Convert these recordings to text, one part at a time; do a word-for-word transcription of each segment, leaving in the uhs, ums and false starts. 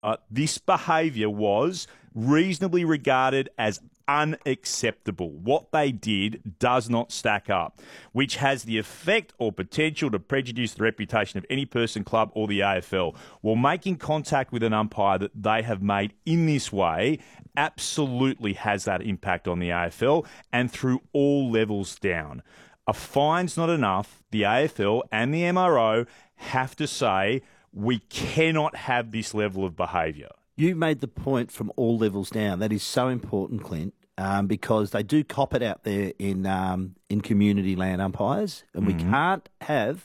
Uh, this behaviour was reasonably regarded as unacceptable. What they did does not stack up, which has the effect or potential to prejudice the reputation of any person, club or the A F L. While making contact with an umpire that they have made in this way absolutely has that impact on the A F L and through all levels down. A fine's not enough. The A F L and the M R O have to say we cannot have this level of behaviour. You made the point from all levels down. That is so important, Clint, um, because they do cop it out there in um, in community land umpires, and mm-hmm. we can't have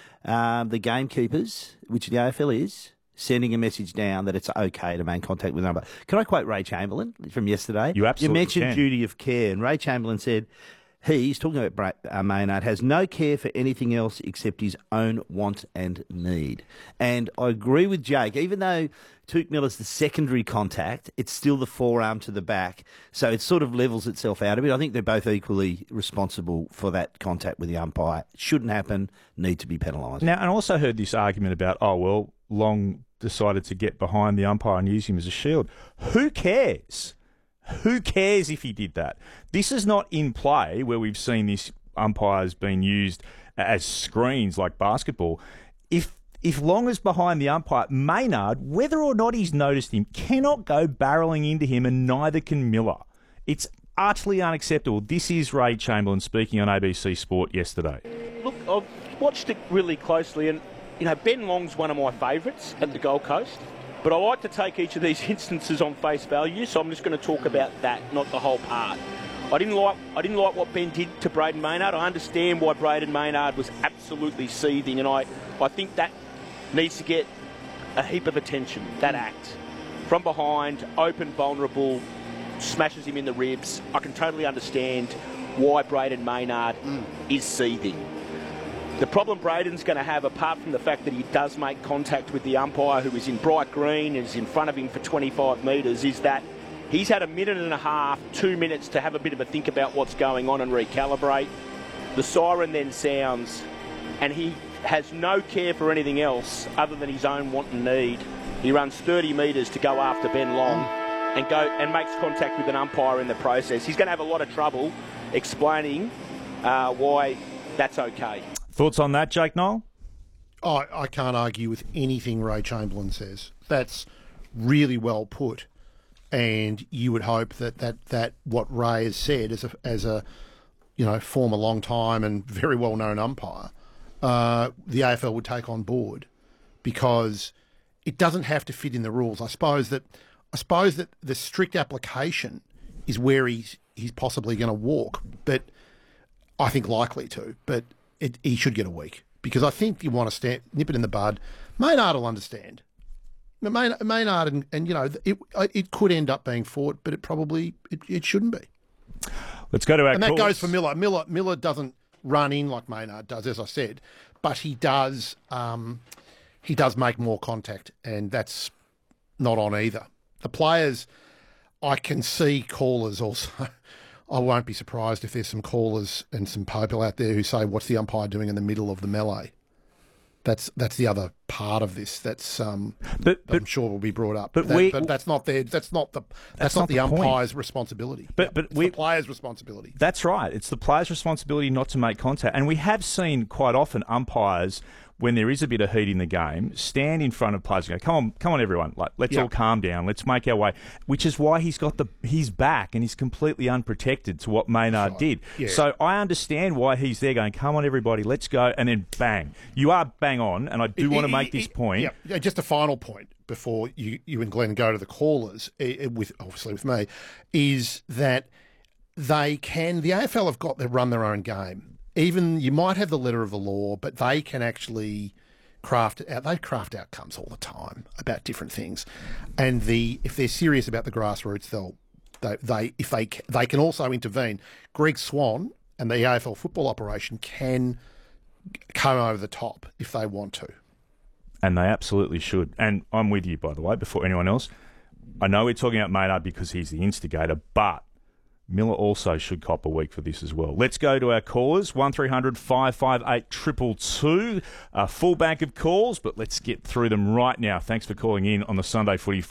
um, the gamekeepers, which the A F L is, sending a message down that it's okay to make contact with an umpire. Can I quote Ray Chamberlain from yesterday? You absolutely You mentioned can. duty of care, and Ray Chamberlain said, he's talking about Bra- uh, Maynard, has no care for anything else except his own want and need. And I agree with Jake, even though Touk Miller's the secondary contact, it's still the forearm to the back. So it sort of levels itself out a bit. I think they're both equally responsible for that contact with the umpire. Shouldn't happen, need to be penalised. Now, and I also heard this argument about, oh, well, Long decided to get behind the umpire and use him as a shield. Who cares? Who cares if he did that? This is not in play where we've seen this umpires being used as screens like basketball. If if Long is behind the umpire, Maynard, whether or not he's noticed him, cannot go barrelling into him, and neither can Miller. It's utterly unacceptable. This is Ray Chamberlain speaking on A B C Sport yesterday. Look, I've watched it really closely, and you know Ben Long's one of my favourites at the Gold Coast. But I like to take each of these instances on face value, so I'm just going to talk about that, not the whole part. I didn't like I didn't like what Ben did to Braden Maynard. I understand why Braden Maynard was absolutely seething, and I, I think that needs to get a heap of attention, that act. From behind, open, vulnerable, smashes him in the ribs. I can totally understand why Braden Maynard mm. is seething. The problem Braden's going to have, apart from the fact that he does make contact with the umpire who is in bright green and is in front of him for twenty-five metres, is that he's had a minute and a half, two minutes to have a bit of a think about what's going on and recalibrate. The siren then sounds, and he has no care for anything else other than his own want and need. He runs thirty metres to go after Ben Long and go and makes contact with an umpire in the process. He's going to have a lot of trouble explaining uh, why that's okay. Thoughts on that, Jake Knoll? Oh, I can't argue with anything Ray Chamberlain says. That's really well put, and you would hope that that, that what Ray has said as a as a you know former long time and very well known umpire, uh, the A F L would take on board, because it doesn't have to fit in the rules. I suppose that I suppose that the strict application is where he's he's possibly going to walk, but I think likely to, but. It, he should get a week, because I think you want to stand, nip it in the bud. Maynard will understand. Maynard, Maynard and, and you know, it it could end up being fought, but it probably it, it shouldn't be. Let's go to our and that calls. goes for Miller. Miller Miller doesn't run in like Maynard does, as I said, but he does um, he does make more contact, and that's not on either. The players, I can see callers also. I won't be surprised if there's some callers and some people out there who say, what's the umpire doing in the middle of the melee? That's that's the other part of this. That's um, but, but, I'm sure will be brought up. But, that, we, but that's not their. That's not the. That's, that's not, not the, the umpire's point. responsibility. But but it's we, the player's responsibility. That's right. It's the player's responsibility not to make contact. And we have seen quite often umpires, when there is a bit of heat in the game, stand in front of players and go, come on, come on, everyone, like, let's yep. all calm down, let's make our way, which is why he's got the his back and he's completely unprotected to what Maynard right. did. Yeah. So I understand why he's there going, come on, everybody, let's go, and then bang. You are bang on, and I do It- want to it- make it- this point. Yeah, yeah, just a final point before you, you and Glenn go to the callers, eh, with obviously with me, is that they can, the A F L have got to run their own game. Even, you might have the letter of the law, but they can actually craft out, they craft outcomes all the time about different things. And the if they're serious about the grassroots, they'll they, they if they they can also intervene. Greg Swan and the A F L football operation can come over the top if they want to. And they absolutely should. And I'm with you, by the way, before anyone else. I know we're talking about Maynard because he's the instigator, but Miller also should cop a week for this as well. Let's go to our callers, one three hundred five five eight two two two. A full bank of calls, but let's get through them right now. Thanks for calling in on the Sunday Footy